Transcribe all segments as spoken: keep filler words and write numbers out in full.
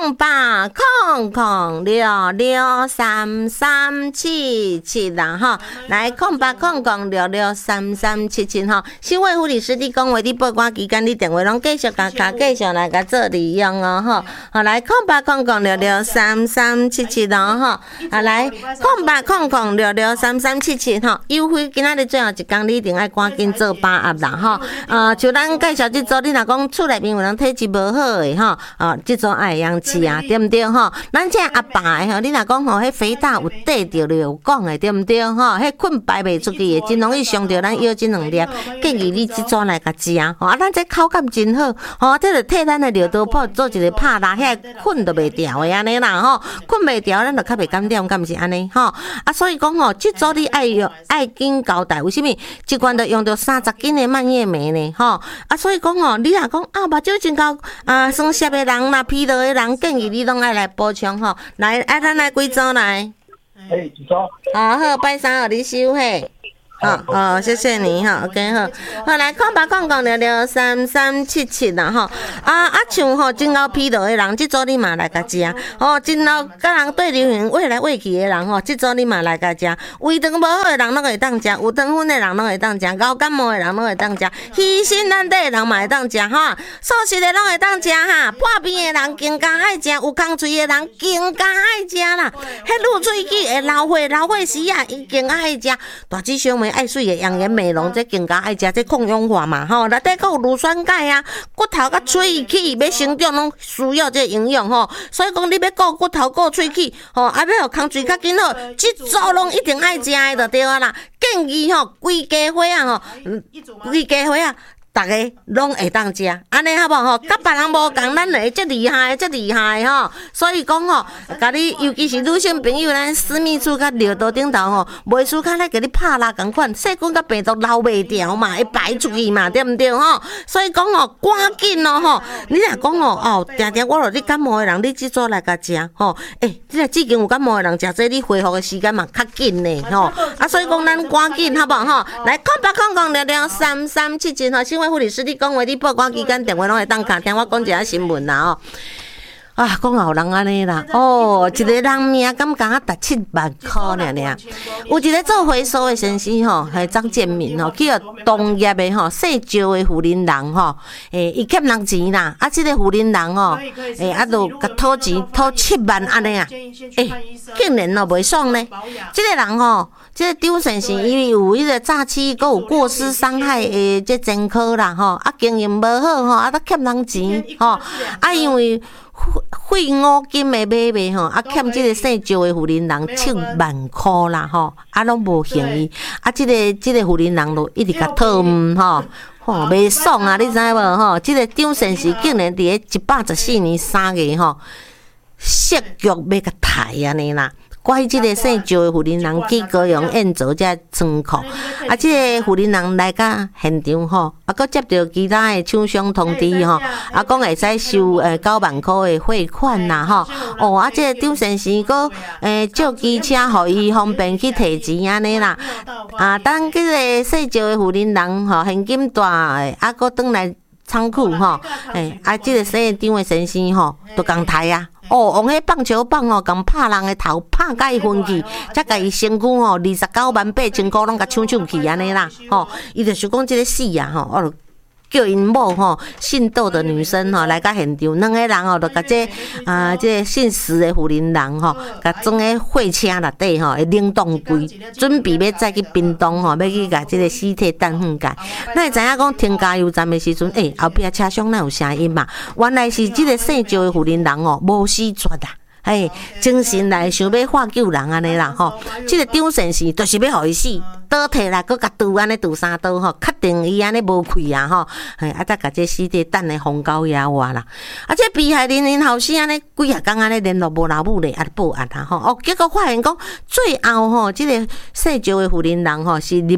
空八空空六六三三七七啦哈，来空八空空六六三三七七哈。新卫护理师你讲话，你报关期间你电话拢继续甲卡继续来甲做利用哦哈。好来空八空空六六三三七七啦哈，啊来空八空空六六三三七七哈。优惠今仔日最后一天，你一定爱赶紧做把握啦哈。啊，像咱介绍即组，你若讲厝内面有人体质无好的吼，啊，即组爱用吃啊，对毋对吼？咱这阿爸的吼，你若讲吼，迄肥大有缀着就有讲的，对毋对吼？迄困排袂出去的，真容易伤着咱腰筋两粒，建议你即组来甲食吼。啊，咱这口感真好，吼，这着替咱的尿道泡做一个拍拉，遐困都袂调的安尼啦吼，困袂调，咱就较袂甘点，敢毋是安尼吼？啊，所以讲吼，即组你爱用爱紧交代，为什么？一罐着用着三十斤的蔓越莓呢？吼，啊，所以讲吼，你若讲啊，目睭真高啊，酸涩的人啦，疲劳的人，建议你拢爱来补充吼。来，啊，咱来几组来？ 哎，几组？ 好好，拜三互你收嘿。好哦，谢谢你哈 ，OK 好，好来空八空空六六三三七七啦哈，啊啊像吼真够疲劳的人，即组你嘛来甲食，吼真够甲人对流行喂来喂去的人吼，即组你嘛来甲食，胃肠无好的人拢会当食，有糖分的人拢会当食，高感冒的人拢会当食，虚心难得的人嘛会当食哈，素食的拢会当食哈，破病的人更加爱食，有空嘴的人更加爱食啦，迄露喙齿会老血老血时啊，伊更爱食，大枝小梅。爱水的养颜美容，这更加爱食，这抗氧化嘛吼，内底佫有乳酸钙啊，骨头甲喙齿要生长拢需要这营养吼，所以讲你要顾骨头顾喙齿吼，啊要互空嘴较紧好，即组拢一定爱食的就对啊啦，建议吼规家伙啊吼，规家伙啊。大家拢会当食，安尼好无吼？甲别人无共，咱会遮厉害，遮厉害吼。所以讲吼，甲你尤其是女性朋友，咱私密处甲尿道顶头吼，袂输较咧甲你拍拉共款，细菌甲病毒流袂掉嘛，会排出去嘛，对毋对吼？所以讲吼，赶紧咯吼！你若讲吼哦，定定我落你感冒的人，你即组来甲食吼。诶，你若最近有感冒的人食这，你恢复的时间嘛较紧呢吼。啊，所以讲咱赶紧好无吼？来，空八空空六六三三七七吼，新闻护理师，你讲话，你报关期间电话拢会当卡，听我讲一下新闻啦哦。啊，讲有人安尼啦，哦，一个人命敢敢值七万块尔尔。有一个做回收的先生吼，系张建民吼，叫农业的吼，细招的富人人吼，诶，伊欠人钱啦，啊，即、這个富人人吼，诶，啊，就甲讨钱讨七万安尼啊，诶，竟然咯袂爽呢，即、這個人吼。即个张先生，伊有迄个诈欺，佮有过失伤害诶，即前科啦吼，啊经营无好吼，啊都欠人钱吼，啊因为废五金诶买卖吼，啊欠即个姓赵诶富人人七万箍啦吼，啊拢无还伊，啊即、這个即、這个富人人就一直甲讨毋吼。吼，袂爽啊！你知无吼？即、這个张先生竟然伫咧一百十四年三月吼，设局要甲刣安尼啦。怪即个姓赵的富人人去高雄演做遮仓库，啊，即个富人人来到现场吼，啊，佮接到其他的厂商通知吼，啊，讲会使收诶九万块的汇款啦吼，哦，啊，即个张先生佮诶借机车，互伊方便去摕钱安尼啦，啊，等即个姓赵的富人人吼现金带诶，啊，佮转来仓库吼，诶，啊，即个姓张的先生吼，都共刣啊。哦，用迄棒球棒哦，共拍人的头，拍甲伊昏去，才甲伊身躯吼二十九万八千箍拢甲抢抢去安尼啦，吼，伊就想讲即个死啊吼，哦，叫因某吼姓窦的女生吼来到现场，两个人吼就甲这啊这个姓石的富人人吼，甲装喺货车内底吼，会冷冻柜，准备要载去屏东吼，要去甲即个尸体等分解。咱会知影讲停加油站的时阵，诶、欸、后壁车厢哪有声音嘛？原来是即个姓赵的富人人哦，无死绝啊！哎，精神来想要化救人安尼啦吼，即、這个张先生就是要互伊死，倒摕来搁甲拄安尼拄三刀吼，确定伊安尼无气啊吼，嘿，啊再甲这尸体等咧封沟野外啦，啊这被害人因后生安尼几啊工安尼联络无老母咧，啊报案啊吼，哦结果发现讲最后吼，即、這個姓赵的富人人吼是入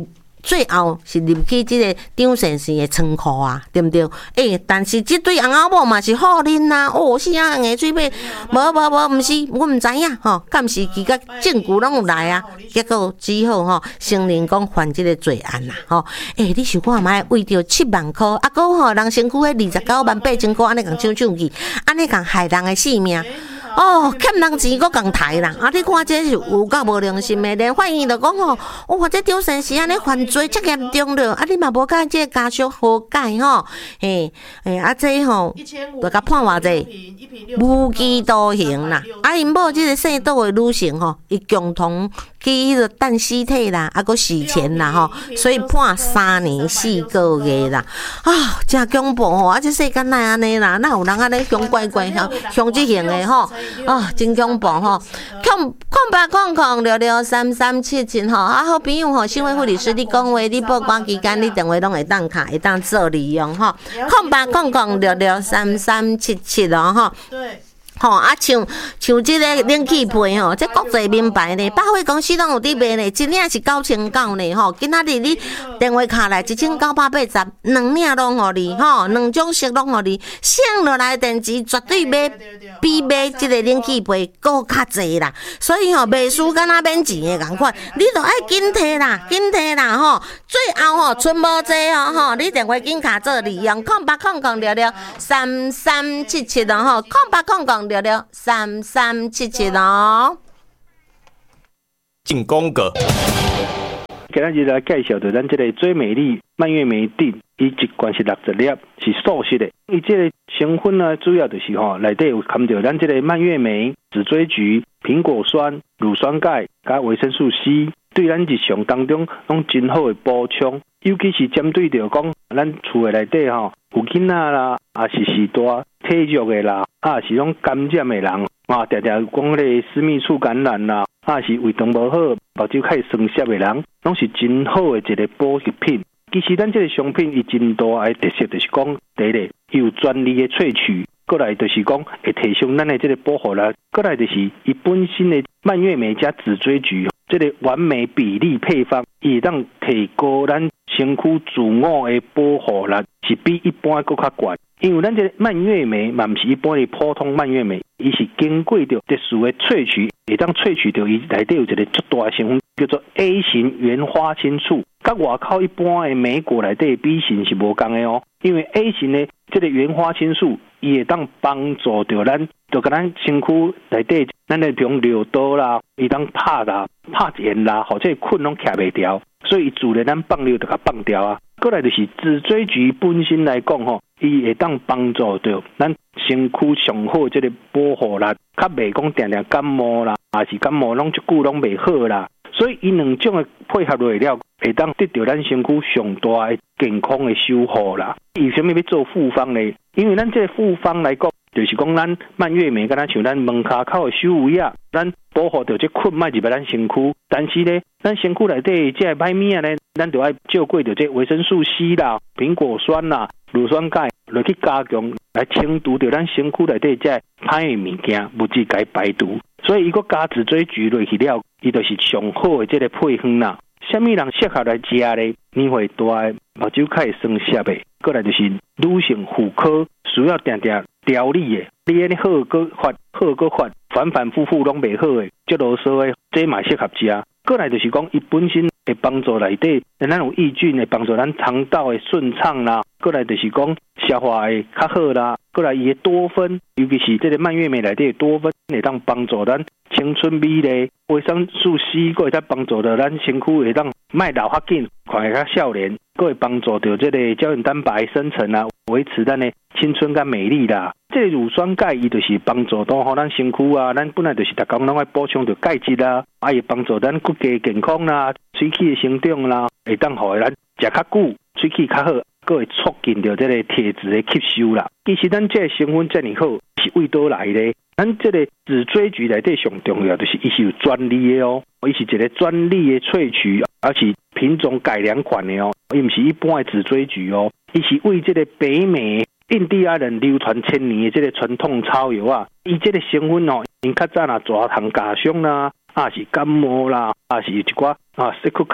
最后是入去即个张先生的仓库啊，对毋对？诶、欸，但是即对翁仔某嘛是好恁啊，哦，是啊，下水尾，无无无，毋是，我毋知影吼，敢是其个证据拢有来啊？结果只好吼，承认讲犯即个罪案啦，吼，诶、欸，你想看卖为着七万箍，啊，搁吼人身躯迄二十九万八千箍，安尼共抢抢去，安尼共害人的性命。哦，欠人钱搁共刣啦！啊，你看这是有够无良心的，连法院就讲吼，哇，这张先生安尼犯罪遮严重了，啊，你嘛无甲这个家属和解吼，嘿，嘿，啊，这吼，就甲判偌济，无期徒刑啦。啊，因某这个姓杜的女性吼，伊共同去迄个等尸体啦，啊，搁洗钱啦吼，所以判三年四个月啦。啊，真恐怖吼！啊，这世间哪安尼啦？哪有人安尼凶怪怪、凶凶即型的吼？啊，真恐怖吼！空空八空空六六三三七七吼，啊，好朋友吼，新闻护理师你讲话，你报关期间你电话拢会当卡，会当做利用吼。空八空空六六三三七七咯吼。对。吼、哦、啊，像像即个冷气被吼，这国际名牌呢，百货公司拢有伫卖呢，一领是九千九呢吼。今仔日你电话卡来一千九百八十，两领拢互你吼，两种色拢互你，省落来电池绝对买比买即个冷气被搁较济啦。所以吼，卖输敢若免钱的共款，你著爱紧摕啦，紧摕啦吼。最后吼，剩无济哦吼，你电话紧卡做利用，空八空空六六三三七七咯吼，空八空空。六六三三七七哦， 进广告。 今日来介绍着咱这个最美丽蔓越莓锭，伊一罐是六十粒，是素食的。伊这个成分呢，主要就是吼，内底有含着咱这个蔓越莓、紫锥菊、苹果酸、乳酸钙加维生素 C， 对咱日常当中拢真好的补充。尤其是针对着讲咱厝的内底吼，有囡仔啦，也是是大体弱的啦，啊是种感染的人啊，常常讲咧私密处感染啦，啊是胃肠无好、目睭开酸涩的人，拢是真好的一个补给品。其实咱这个商品伊真大的特色就是讲，第一个有专利的萃取，过来就是讲会提升咱的这个保护力，过来就是伊本身的蔓越莓加紫锥菊，这个完美比例配方，伊当提高咱身躯自我的保护力，是比一般更较悬。因为咱这蔓越莓嘛，不是一般的普通蔓越莓，伊是经过着特殊的萃取，会当萃取着伊内底有一个足大的成分，叫做 A 型原花青素，甲外口一般的莓果内底的 B 型是无共的哦。因为 A 型的这个原花青素，伊会当帮助着咱，就甲咱身躯内底咱的种尿道啦，伊当拍啦、拍炎啦，或者困拢徛袂掉，所以自然咱放尿就甲放掉啊。过来就是紫锥菊本身来讲吼，伊会当帮助着咱身躯上好这个保护力，较袂讲定定感冒啦，还是感冒拢一久拢袂好啦。所以伊两种的配合落了，会当得到咱身躯上大的健康的修护啦。为什么要做复方呢？因为咱这个复方来讲，就是讲咱蔓越莓，敢若像咱门骹口的手围啊，咱保护到这菌莫入来咱身躯。但是呢，咱身躯内底这歹物啊呢，咱就要照顾到这维生素 C 啦、苹果酸啦、乳酸钙来去加强，来清除掉咱身躯内底这歹的物件物质，该排毒。所以伊个加紫锥菊落去了，伊就是上好的这个配方啦。什么人适合来食呢？年岁大的、目睭开酸涩的，过来就是女性妇科需要定定调理的，你安尼好个发、好个发，反反复复拢袂好的，足啰嗦的，这嘛适合食。过来就是讲，伊本身会帮助内底，咱有益菌，会帮助咱肠道的顺畅啦。过来就是讲消化的较好啦。过来伊的多酚，尤其是这个蔓越莓内底的多酚，会当帮助咱青春美丽。维生素 C， 佫会当帮助到咱身躯会当卖老较紧，看起较少年，佫会帮助到这个胶原蛋白生成啊，维持咱的青春跟美丽啦。这个乳酸钙伊就是帮助到吼咱身躯啊，咱本来就是逐工拢爱补充着钙质啦，啊会帮助咱骨骼健康啦、喙齿的生长啦，会当互咱食较久，喙齿较好，佫会促进着这个铁质的吸收啦。其实咱这个成分这么好，是为倒来的？咱这个紫锥菊内底上重要就是伊是有专利的哦，伊是一个专利的萃取，而且品种改良款的哦，伊不是一般的紫锥菊哦，伊是为这个北美印第安人流传千年的这个传统草药啊，伊这个成分哦，因较早啊蛇虫咬伤啦，啊是感冒啦，啊是一寡啊身躯较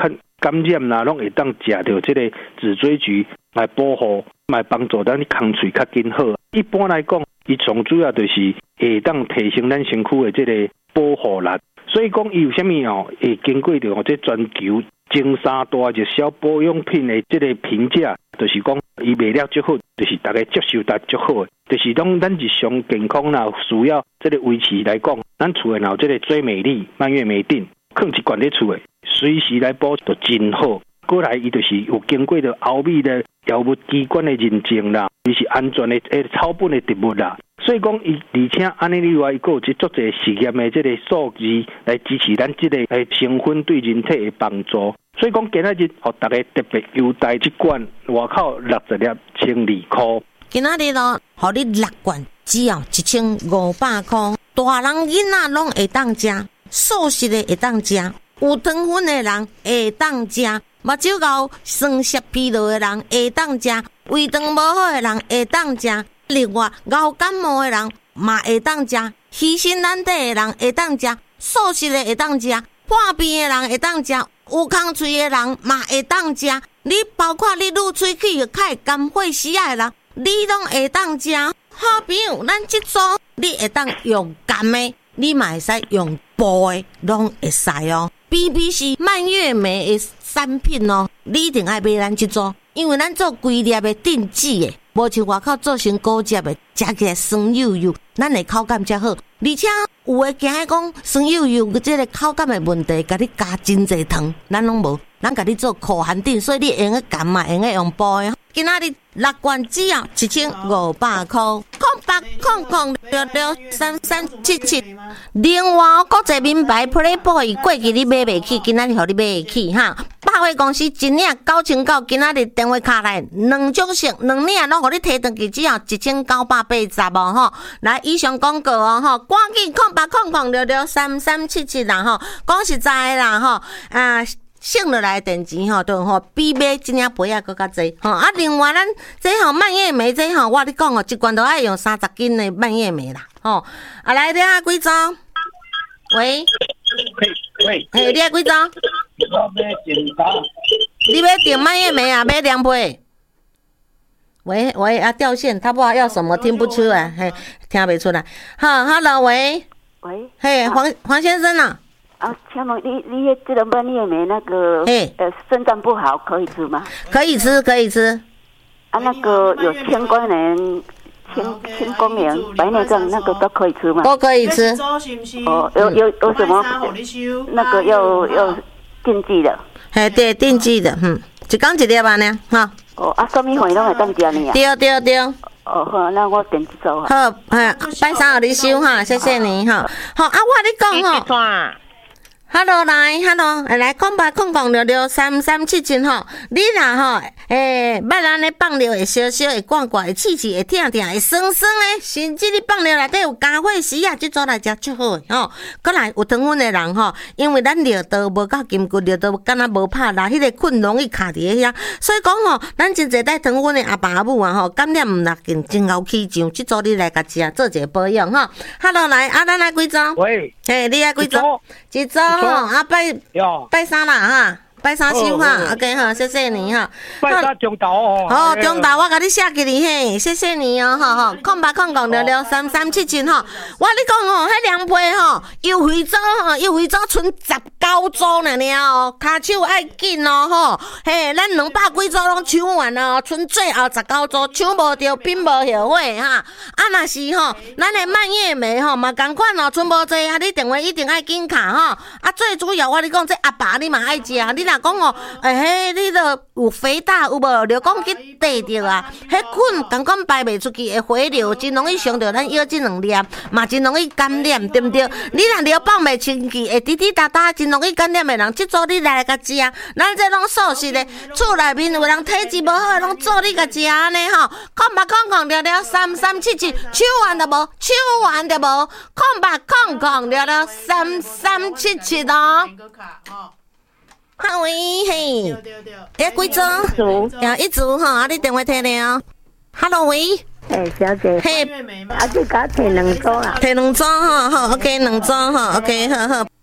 感染啦，拢会当食到这个紫锥菊来保护，来帮助咱的空喙较紧好。一般来讲，伊从主要就是会当提升咱身躯的这个保护力。所以讲，伊有啥物哦？会经过着这全球前三大热销保养品的这个评价，就是讲伊卖了足好，就是大家接受得足好的，就是讲咱日常健康啦，需要这个维持来讲，咱厝的有这个追美丽、蔓越莓锭，放一罐咧厝的，随时来补就真好。过来，伊就是有经过着欧美的药物机关的认证啦，伊是安全的诶草本的植物啦。所以讲，伊而且安尼以外，伊有一足侪实验的这个数字来支持咱这个诶成分对人体的帮助。所以讲，今仔日互大家特别优待一罐外口六十粒千二块。 今仔日咯，互你六罐只要一千五百块，大人囡仔拢会当食，素食的会当食，有糖分的人会当食。目睭高、酸涩疲劳的人会当食，胃肠无好的人会当食，另外熬感冒的人嘛会当食，虚身难体的人会当食，素食的会当食，破病的人会当食，有空喙的人嘛会当食。你包括你入喙齿开肝血死的人，你拢会当食。好朋友，咱即组你会当用甘的，你嘛会使用补的，拢会使哦。B B C 蔓越莓的产品哦，你一定爱买咱即组，因为咱做规粒的定制的，无像外口做成果汁的，食起来酸幼幼，咱的口感才好。而且有诶惊迄讲酸幼幼即个口感的问题，甲你加真济糖，咱拢无，咱甲你做苦寒定，所以你用个甘嘛，用个用补的。今仔日六罐只要一千五百块，空八空空六六三三七七。另外，国际名牌 Playboy 过去你买袂起，今仔日互你买会起哈。百货公司一领九千九，今仔日电话卡来两种色，两领拢互你提转去，只要一千九百八十哦吼。来，以上广告哦吼，赶紧空八空空六六三三七七啦吼。讲实在啦吼，啊。省落来电钱吼，都吼比买一领杯啊搁较济吼。啊，另外咱这吼蔓越莓这吼，我你讲哦，一罐都爱用三十斤的蔓越莓啦吼。啊，来了几组？喂， 喂， 嘿，你爱几组？ 我买订单。 你要订蔓越莓啊？买两杯？喂喂啊，掉线，他不知道要什么，听不出来，嘿，听不出来。好 ，Hello， 喂， 喂， 嘿，黄黄先生啊。 啊，请问你你这个蔓越莓那个呃肾脏不好可以吃吗？ 可以吃，可以吃。 啊，那个有青光眼、青青光眼、白内障那个都可以吃吗？ 都可以吃。 哦，有有有什么那个要要禁忌的？ 嘿，对，禁忌的，嗯，一缸一粒吧呢，哈。 哦，啊，什么货拢会当食呢啊？ 对对对。 哦好，那我点一组哈。 好，哎，拜三互你收哈，谢谢你哈。好啊，我你讲吼。Hello 来 ，Hello 来，空八空空六六三三七七吼，你若吼诶，捌咱咧放尿会烧烧，会灌灌，会刺刺，会疼疼，会酸酸诶，甚至你放尿内底有加血丝啊，即组来食足好诶吼。过来有糖分诶人吼，因为咱尿道无够筋骨，尿道敢若无拍力，迄个菌容易卡伫遐，所以讲吼，咱真侪带糖分诶阿爸阿母啊吼，感染毋落紧，真敖起上，即组你来甲食，做一个保养吼。Hello 来，啊，咱来几组？ 喂， 嘿，你爱几组？一组。哦，啊拜拜三啦哈，拜三收哈 ，OK 好，谢谢你哈。 拜三中昼哦。 好，中昼我甲你写给你嘿，谢谢你哦，吼吼，空八空空六六三三七七吼，我你讲吼，迄两杯吼，优惠组吼，优惠组剩十九组呢了哦，骹手爱紧哦吼，嘿，咱两百几组拢抢完哦，剩最后十九组，抢无着并无后悔哈。啊，若是吼，咱的蔓越莓吼嘛同款哦，剩无济啊，你电话一定爱紧卡吼。啊，最主要我你讲这阿爸你嘛爱食，你若讲哦，诶，迄你都有肥大有无？就讲去地着啊，迄菌刚刚排袂出去，会回流，真容易伤着咱腰这两粒，嘛真容易感染，对不对？你若流放袂清气，会滴滴答答，真容易感染的人，即组你来甲食，咱这拢素食的，厝内面有人体质无好，拢做你甲食安尼吼。空八空空了了三三七七，抢完着无？抢完着无？空八空空了了三三七七哦。哈喂嘿，哎，几组？呀，一组哈，啊，你电话摕了。Hello 喂， 哎，小姐， 嘿， 啊，你甲摕两组啦， 摕两组哈，好 ，OK， 两组哈 ，OK， 好好。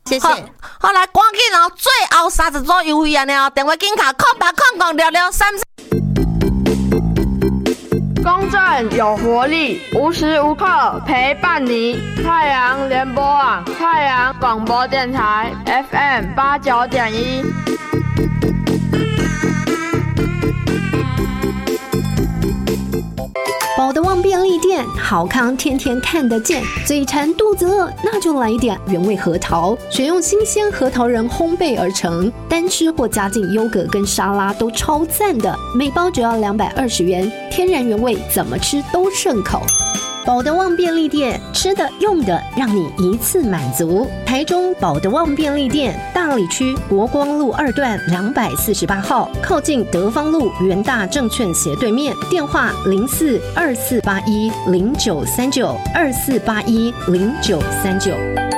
谢谢。好，来赶紧哦，最后三十组优惠啊呢，电话紧卡空八空空六六三三。 公正有活力，无时无刻陪伴你。太阳联播网，太阳广播电台 F M 八九点一。 宝德旺便利店，好康天天看得见。嘴馋肚子饿，那就来一点原味核桃，选用新鲜核桃仁烘焙而成，单吃或加进优格跟沙拉都超赞的。每包只要两百二十元，天然原味，怎么吃都顺口。宝德旺便利店，吃的用的让你一次满足。台中宝德旺便利店，大里区国光路二段两百四十八号，靠近德芳路元大证券斜对面。电话零四二四八一零九三九二四八一零九三九。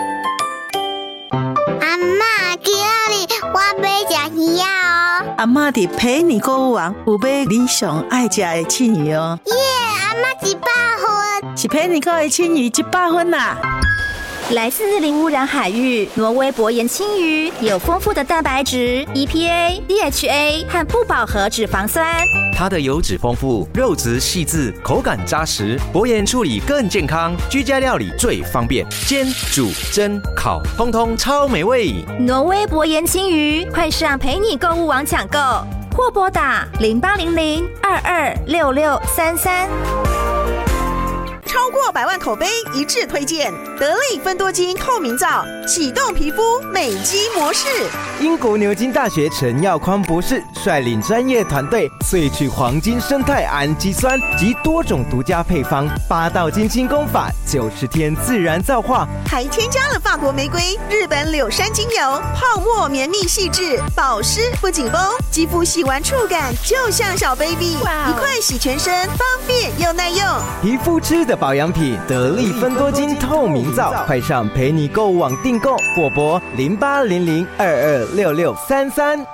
阿嬷，今日我要吃鱼哦。 阿嬷伫陪你购物网有买你上爱吃的青鱼哦。 耶，阿嬷一百分。 是陪你购的青鱼一百分啦。 来自零污染海域，挪威薄盐青鱼有丰富的蛋白质、E P A、D H A 和不饱和脂肪酸。 它的油脂丰富，肉质细致，口感扎实，薄盐处理更健康，居家料理最方便，煎、煮、蒸、烤，通通超美味。 挪威薄盐青鱼，快上陪你购物网抢购，或拨打零八零零二二六六三三。 超过百万口碑一致推荐，得力芬多精透明皂，启动皮肤美肌模式。 英国牛津大学陈耀宽博士率领专业团队萃取黄金生态氨基酸及多种独家配方，八道金清功法，九十天自然皂化， 还添加了法国玫瑰、日本柳杉精油，泡沫绵密细致，保湿不紧绷，肌肤洗完触感就像小 baby， 一块洗全身，方便又耐用。 皮肤吃的保养品，得力芬多精透明皂，快上陪你购物网订购，或拨零八零零二二六六三三。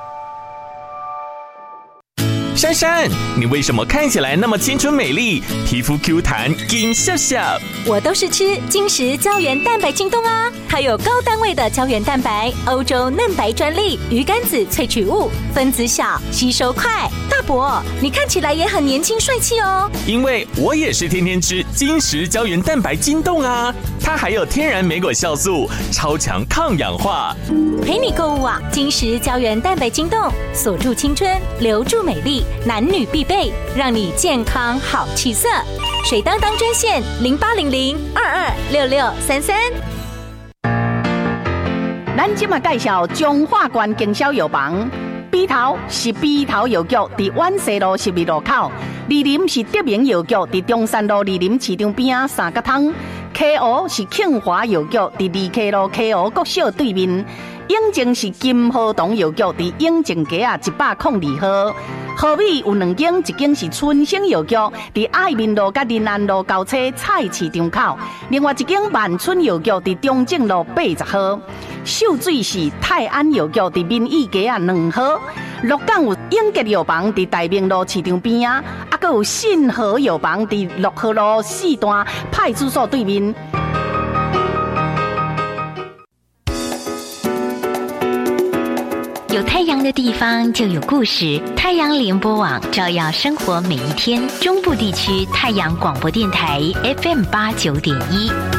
珊珊，你为什么看起来那么青春美丽，皮肤 Q 弹，金笑笑？ 我都是吃金石胶原蛋白晶冻啊，它有高单位的胶原蛋白，欧洲嫩白专利，鱼肝子萃取物，分子小，吸收快。大伯，你看起来也很年轻帅气哦。 因为我也是天天吃金石胶原蛋白晶冻啊，它还有天然莓果酵素，超强抗氧化。 陪你购物网，金石胶原蛋白晶冻，锁住青春，留住美丽。男女必备，让你健康好气色。水当当专线零八零零二二六六三三。 咱今嘛介绍中华关经销药房，笔头是笔头药局，伫万西路十二路口；二林是德明药局，伫中山路二林市场边仔三角汤。K O 是庆华药局，伫二 K 路 K O 国小对面。永靖是金和堂药局，伫永靖街啊一百零二号。河尾有两间，一间是春生药局，伫爱民路甲仁安路交叉菜市场口；另外一间万春药局伫中正路八十号。秀水是泰安药局，伫民意街啊两号。鹿港有永吉药房，伫大明路市场边啊，啊，阁有信和药房伫六号路四段派出所对面。 有太阳的地方就有故事，太阳联播网照耀生活每一天。中部地区太阳广播电台 F M 八九点一。